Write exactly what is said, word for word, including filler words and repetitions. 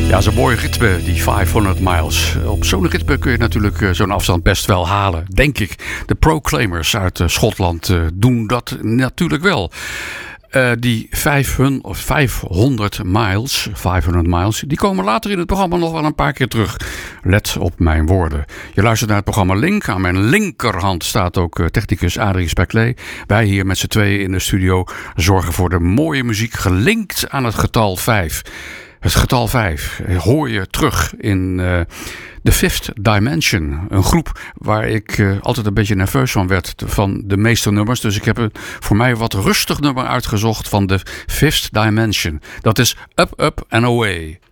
Ja, zo'n mooi ritme, die vijfhonderd miles. Op zo'n ritme kun je natuurlijk uh, zo'n afstand best wel halen, denk ik. De Proclaimers uit uh, Schotland uh, doen dat natuurlijk wel. Uh, die vijfhonderd miles, vijfhonderd miles, die komen later in het programma nog wel een paar keer terug. Let op mijn woorden. Je luistert naar het programma Link. Aan mijn linkerhand staat ook uh, technicus Adrie Speclé. Wij hier met z'n tweeën in de studio zorgen voor de mooie muziek gelinkt aan het getal vijf. Het getal vijf hoor je terug in uh, The Fifth Dimension. Een groep waar ik uh, altijd een beetje nerveus van werd van de meeste nummers. Dus ik heb een voor mij wat rustig nummer uitgezocht van The Fifth Dimension. Dat is Up, Up and Away.